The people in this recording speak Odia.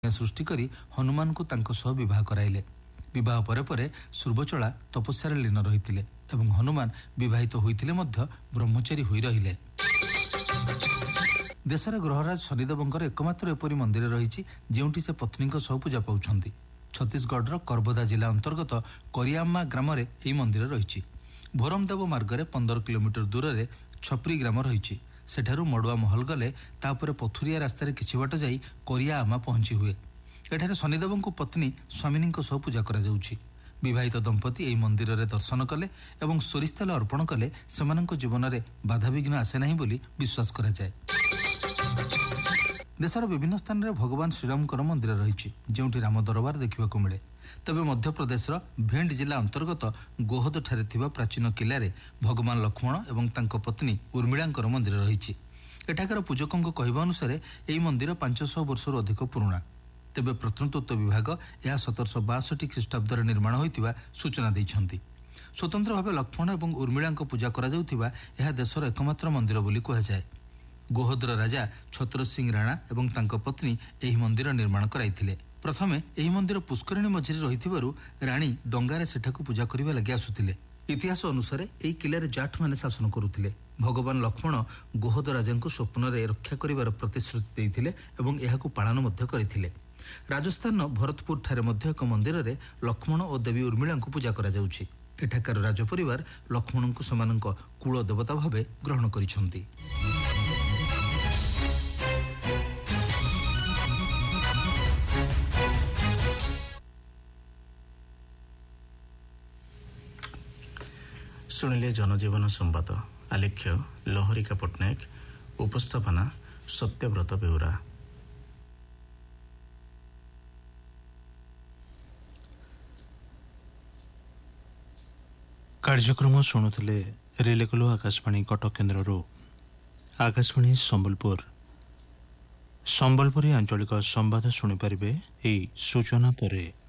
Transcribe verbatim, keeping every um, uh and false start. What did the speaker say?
ସୃଷ୍ଟି କରି ହନୁମାନଙ୍କୁ ତାଙ୍କ ସହ ବିବାହ କରାଇଲେ। ବିବାହ ପରେ ପରେ ସୁର୍ବଚଳା ତପସ୍ୟାରେ ଲୀନ ରହିଥିଲେ ଏବଂ ହନୁମାନ ବିବାହିତ ହୋଇଥିଲେ ମଧ୍ୟ ବ୍ରହ୍ମଚାରୀ ହୋଇ ରହିଲେ। ଦେଶରେ ଗ୍ରହରାଜ ଶନିଦେବଙ୍କର ଏକମାତ୍ର ଏପରି ମନ୍ଦିର ରହିଛି ଯେଉଁଠି ସେ ପତ୍ନୀଙ୍କ ସହ ପୂଜା ପାଉଛନ୍ତି। ଛତିଶଗଡ଼ର କର୍ବଦା ଜିଲ୍ଲା ଅନ୍ତର୍ଗତ କରିଆମ୍ମା ଗ୍ରାମରେ ଏହି ମନ୍ଦିର ରହିଛି। ଭୋରମଦେବ ମାର୍ଗରେ ପନ୍ଦର କିଲୋମିଟର ଦୂରରେ ଛପ୍ରି ଗ୍ରାମ ରହିଛି। ସେଠାରୁ ମଡୁଆ ମହଲ ଗଲେ ତାପରେ ପଥୁରିଆ ରାସ୍ତାରେ କିଛି ବାଟ ଯାଇ କରିଆଆମା ପହଞ୍ଚି ହୁଏ। ଏଠାରେ ଶନିଦେବଙ୍କୁ ପତ୍ନୀ ସ୍ୱାମିନୀଙ୍କ ସହ ପୂଜା କରାଯାଉଛି। ବିବାହିତ ଦମ୍ପତି ଏହି ମନ୍ଦିରରେ ଦର୍ଶନ କଲେ ଏବଂ ସୋରିଷ ତେଲ ଅର୍ପଣ କଲେ ସେମାନଙ୍କ ଜୀବନରେ ବାଧାବିଘ୍ନ ଆସେ ନାହିଁ ବୋଲି ବିଶ୍ୱାସ କରାଯାଏ। ଦେଶର ବିଭିନ୍ନ ସ୍ଥାନରେ ଭଗବାନ ଶ୍ରୀରାମଙ୍କର ମନ୍ଦିର ରହିଛି ଯେଉଁଠି ରାମ ଦରବାର ଦେଖିବାକୁ ମିଳେ। ତେବେ ମଧ୍ୟପ୍ରଦେଶର ଭେଣ୍ଡ ଜିଲ୍ଲା ଅନ୍ତର୍ଗତ ଗୋହଦଠାରେ ଥିବା ପ୍ରାଚୀନ କିଲ୍ଲାରେ ଭଗବାନ ଲକ୍ଷ୍ମଣ ଏବଂ ତାଙ୍କ ପତ୍ନୀ ଉର୍ମିଳାଙ୍କର ମନ୍ଦିର ରହିଛି। ଏଠାକାର ପୂଜକଙ୍କ କହିବା ଅନୁସାରେ ଏହି ମନ୍ଦିର ପାଞ୍ଚଶହ ବର୍ଷରୁ ଅଧିକ ପୁରୁଣା। ତେବେ ପ୍ରତ୍ନତତ୍ତ୍ୱ ବିଭାଗ ଏହା ସତରଶହ ବାଷଠି ଖ୍ରୀଷ୍ଟାବ୍ଦରେ ନିର୍ମାଣ ହୋଇଥିବା ସୂଚନା ଦେଇଛନ୍ତି। ସ୍ୱତନ୍ତ୍ର ଭାବେ ଲକ୍ଷ୍ମଣ ଏବଂ ଉର୍ମିଳାଙ୍କ ପୂଜା କରାଯାଉଥିବା ଏହା ଦେଶର ଏକମାତ୍ର ମନ୍ଦିର ବୋଲି କୁହାଯାଏ। ଗୋହଦର ରାଜା ଛତ୍ର ସିଂ ରାଣା ଏବଂ ତାଙ୍କ ପତ୍ନୀ ଏହି ମନ୍ଦିର ନିର୍ମାଣ କରାଇଥିଲେ। ପ୍ରଥମେ ଏହି ମନ୍ଦିର ପୁଷ୍କରିଣୀ ମଝିରେ ରହିଥିବାରୁ ରାଣୀ ଡଙ୍ଗାରେ ସେଠାକୁ ପୂଜା କରିବା ଲାଗି ଆସୁଥିଲେ। ଇତିହାସ ଅନୁସାରେ ଏହି କିଲ୍ଲାରେ ଜାଠମାନେ ଶାସନ କରୁଥିଲେ। ଭଗବାନ ଲକ୍ଷ୍ମଣ ଗୋହଦ ରାଜାଙ୍କୁ ସ୍ୱପ୍ନରେ ରକ୍ଷା କରିବାର ପ୍ରତିଶ୍ରୁତି ଦେଇଥିଲେ ଏବଂ ଏହାକୁ ପାଳନ ମଧ୍ୟ କରିଥିଲେ। ରାଜସ୍ଥାନର ଭରତପୁର ଠାରେ ମଧ୍ୟ ଏକ ମନ୍ଦିରରେ ଲକ୍ଷ୍ମଣ ଓ ଦେବୀ ଉର୍ମିଳାଙ୍କୁ ପୂଜା କରାଯାଉଛି। ଏଠାକାର ରାଜପରିବାର ଲକ୍ଷ୍ମଣଙ୍କୁ ସେମାନଙ୍କ କୁଳ ଦେବତା ଭାବେ ଗ୍ରହଣ କରିଛନ୍ତି। ଶୁଣିଲେ ଜନଜୀବନ ସମ୍ବାଦ। ଆଲେଖ୍ୟ ଲହରିକା ପଟ୍ଟନାୟକ, ଉପସ୍ଥାପନା ସତ୍ୟବ୍ରତ ବେହୁରା। କାର୍ଯ୍ୟକ୍ରମ ଶୁଣୁଥିଲେ ରିଲେକଲୁ ଆକାଶବାଣୀ କଟକ କେନ୍ଦ୍ରରୁ। ଆକାଶବାଣୀ ସମ୍ବଲପୁର ସମ୍ବଲପୁରୀ ଆଞ୍ଚଳିକ ସମ୍ବାଦ ଶୁଣିପାରିବେ ଏହି ସୂଚନା ପରେ।